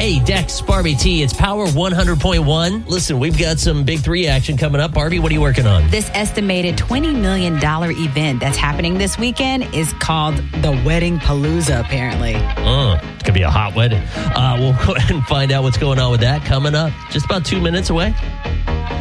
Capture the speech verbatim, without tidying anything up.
Hey, Dex, Barbie T, it's Power one hundred point one. Listen, we've got some Big Three action coming up. Barbie, what are you working on? This estimated twenty million dollars event that's happening this weekend is called the Wedding Palooza, apparently. Uh, it's going to be a hot wedding. Uh, we'll go ahead and find out what's going on with that coming up just about two minutes away.